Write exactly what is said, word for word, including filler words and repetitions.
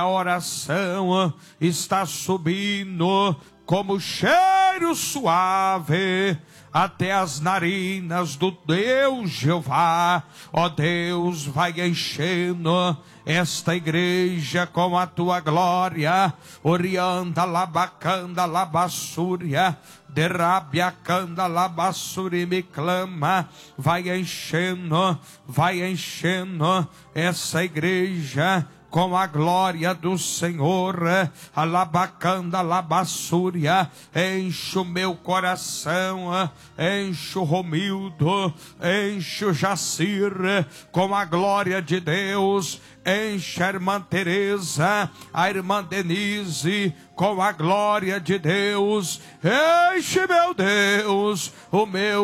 A oração está subindo como cheiro suave até as narinas do Deus Jeová. Ó Deus, vai enchendo esta igreja com a tua glória. Orianda labacanda labassúria, derabiacanda labassuri me clama. Vai enchendo, vai enchendo essa igreja com a glória do Senhor. Alabacanda, alabassúria, enche o meu coração, enche o Romildo, enche o Jacir com a glória de Deus. Enche a irmã Teresa, a irmã Denise com a glória de Deus. Enche, meu Deus, o meu